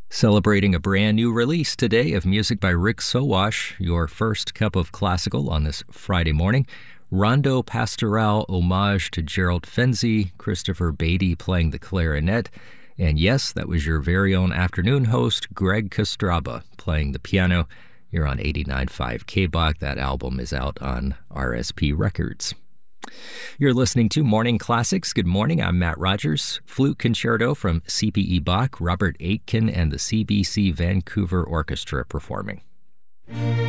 Celebrating a brand new release today of music by Rick Sowash, your first cup of classical on this Friday morning. Rondo Pastoral homage to Gerald Fenzi, Christopher Beatty playing the clarinet, and yes, that was your very own afternoon host, Greg Kostraba, playing the piano. You're on 89.5 KBOK. That album is out on RSP Records. You're listening to Morning Classics. Good morning, I'm Matt Rogers. Flute Concerto from C.P.E. Bach, Robert Aitken, and the CBC Vancouver Orchestra performing.